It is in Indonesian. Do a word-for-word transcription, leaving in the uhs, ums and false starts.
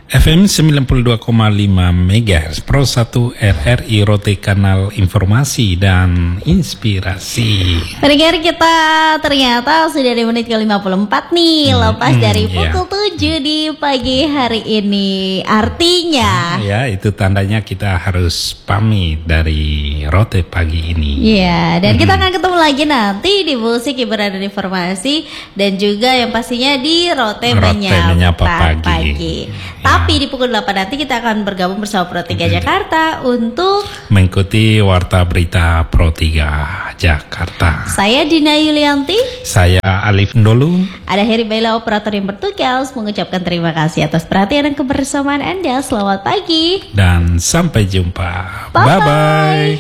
F M sembilan puluh dua koma lima megahertz Pro satu R R I Rote, kanal informasi dan inspirasi. Pendengar kita ternyata sudah di menit ke lima puluh empat nih, hmm, lepas hmm, dari pukul ya. tujuh di pagi hari ini. Artinya ya, itu tandanya kita harus pamit dari Rote pagi ini. Iya, dan hmm. kita akan ketemu lagi nanti di Musik Hiburan dan Informasi, dan juga yang pastinya di Rote, Rote Menyapa, Menyapa Pagi, pagi. Ya. Tapi di pukul delapan nanti kita akan bergabung bersama Pro tiga Jakarta untuk mengikuti Warta Berita Pro tiga Jakarta. Saya Dina Yulianti. Saya Alif Ndolu. Ada Heri Bella, operator yang bertugas, mengucapkan terima kasih atas perhatian dan kebersamaan Anda. Selamat pagi. Dan sampai jumpa. Bye-bye. Bye-bye.